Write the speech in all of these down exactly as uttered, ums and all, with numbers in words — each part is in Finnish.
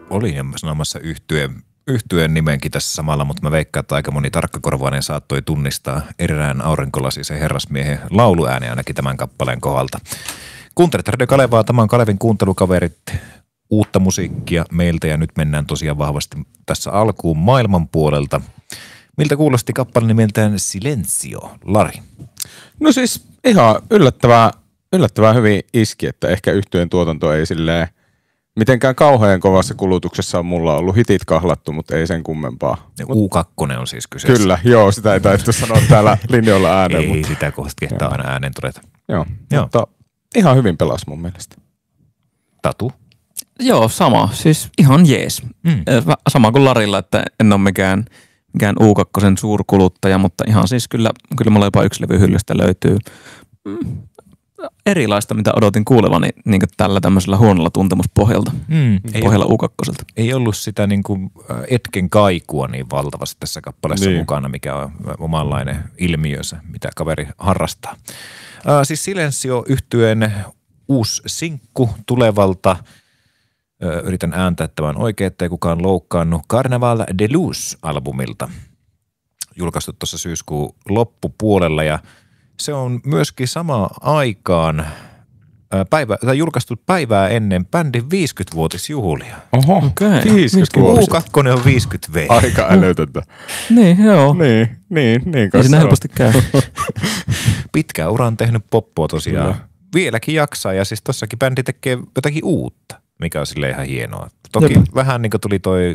olin jo sanomassa yhtyeen, yhtyeen nimenkin tässä samalla, mutta mä veikkaan, että aika moni tarkkakorvainen saattoi tunnistaa erään aurinkolasisen herrasmiehen lauluääni ainakin tämän kappaleen kohdalta. Kuuntelet Radio Kalevaa, tämä on Kalevin kuuntelukaverit, uutta musiikkia meiltä ja nyt mennään tosiaan vahvasti tässä alkuun maailman puolelta. Miltä kuulosti kappale nimeltään Silenzio, Lari? No siis ihan yllättävää, yllättävää hyvin iski, että ehkä yhtyeen tuotanto ei silleen mitenkään kauhean kovassa kulutuksessa on mulla ollut hitit kahlattu, mutta ei sen kummempaa. Ja U kaksi on siis kyseessä. Kyllä, joo, sitä ei taittu sanoa täällä linjoilla ääneen. Ei mutta sitä kohta kehtaa aina ääneen todeta. Joo, joo, mutta ihan hyvin pelasi mun mielestä. Tatu? Joo, sama. Siis ihan jees. Mm. Sama kuin Larilla, että en ole mikään, mikään U kaksi suurkuluttaja, mutta ihan siis kyllä, kyllä mulla jopa yksi levy hyllystä löytyy. Mm. Erilaista, mitä odotin kuulevani niin tällä tämmöisellä huonolla tuntemuspohjalta. Mm. Pohjalla U kaksi. Ei ollut sitä niin kuin etken kaikua niin valtavasti tässä kappaleessa niin mukana, mikä on omanlainen ilmiönsä, mitä kaveri harrastaa. Äh, siis Silenzio yhtyeen uusi sinkku tulevalta. Yritän ääntää tämän oikein, ettei kukaan loukkaannut. Carnaval de Luz-albumilta. Julkaistu tuossa syyskuun loppupuolella ja se on myöskin samaan aikaan päivä, tai julkaistu päivää ennen bändin viisikymmenvuotisjuhlia. Oho, okay. viisikymmentä U kaksi on viisikymmentä V. Aika älytöntä. Niin, joo. Niin, niin, niin. Ei siinä helposti käy. Pitkään uran tehnyt poppoa tosiaan. Kyllä. Vieläkin jaksaa ja siis tossakin bändi tekee jotakin uutta, mikä on silleen ihan hienoa. Toki Jep. vähän niin kuin tuli toi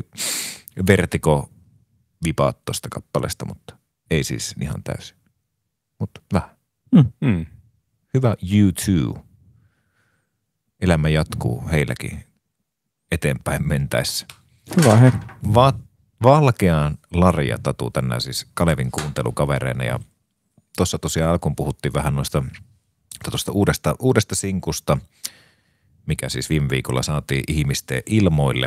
Vertigo-vipaat tosta kappaleesta, mutta ei siis ihan täysin. Mutta vähän. Mm. Mm. Hyvä U kaksi. Elämä jatkuu heilläkin eteenpäin mentäessä. Hyvä hei. Va- Valkean Lari ja Tatu tänään siis Kalevin kuuntelukavereina ja tuossa tosiaan alkuun puhuttiin vähän noista tuosta uudesta, uudesta sinkusta, mikä siis viime viikolla saatiin ihmisten ilmoille.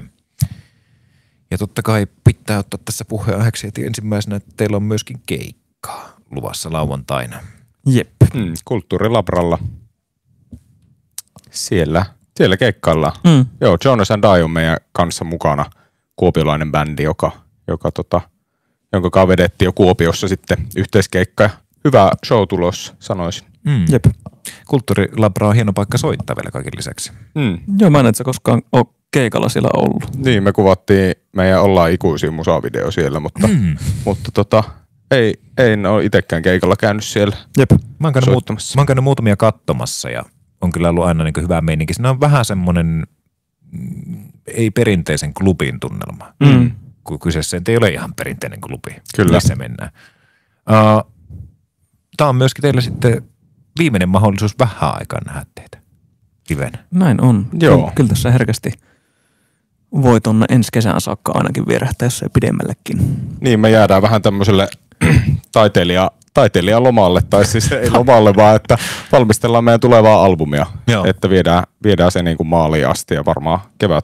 Ja totta kai pitää ottaa tässä puheenaiheeksi heti ensimmäisenä, että teillä on myöskin keikkaa luvassa lauantaina. Jep. Mm, Kulttuurilabralla. Siellä, siellä keikkaillaan. Mm. Joo, Jonas and I on meidän kanssa mukana. Kuopiolainen bändi, joka, joka tota, jonka kanssa vedettiin jo Kuopiossa sitten yhteiskeikka. Hyvä show-tulos, sanoisin. Mm. Jep. Kulttuurilabra on hieno paikka soittaa vielä kaiken lisäksi. Mm. Joo, mä en et sä koskaan ole keikalla siellä ollut. Niin, me kuvattiin meidän Ollaan ikuisia musavideo siellä, mutta, mm. mutta tota, ei, ei ole itsekään keikalla käynyt siellä. Jep. Mä oon käynyt, muut, mä oon käynyt muutamia katsomassa ja on kyllä ollut aina niin kuin hyvä meininki. Siinä on vähän semmoinen, ei perinteisen klubin tunnelma. Mm. Kun kyseessä ei ole ihan perinteinen klubi, kyllä. missä mennään. Uh, Tämä on myöskin teille sitten viimeinen mahdollisuus vähän aikaa nähdä teitä livenä. Näin on. Joo. Kyllä, kyllä tässä herkästi voi tuonne ensi kesään saakka ainakin vierähtää, jos ei pidemmällekin. Niin, me jäädään vähän tämmöiselle taiteilija, taiteilijalomalle, tai siis ei lomalle, vaan että valmistellaan meidän tulevaa albumia. Joo. Että viedään, viedään se niin kuin maaliin asti ja varmaan kevät,